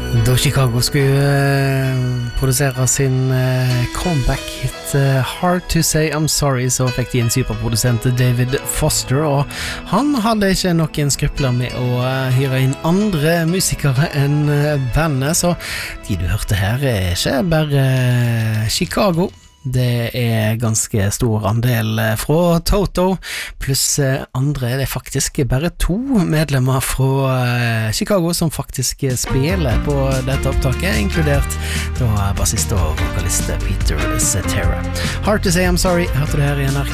Da Chicago skulle produsere sin comeback-hit Hard to Say I'm Sorry, så fikk de en superprodusent David Foster, og han hadde ikke noen skrupler med å hyre inn andre musikere enn bandet, så de du hørte her ikke bare Chicago. Det ganske stor andel fra Toto, pluss andre, det faktisk bare 2 medlemmer fra Chicago som faktisk spiller på dette opptaket, inkludert da bassist og vokalist Peter Cetera. Hard to Say I'm Sorry, hørte du her i NRK